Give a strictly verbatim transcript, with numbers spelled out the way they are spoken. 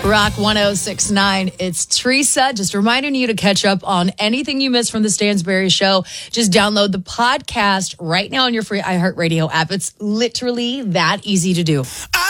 Rock one oh six point nine. It's Teresa. Just reminding you to catch up on anything you missed from the Stansberry Show. Just download the podcast right now on your free iHeartRadio app. It's literally that easy to do. I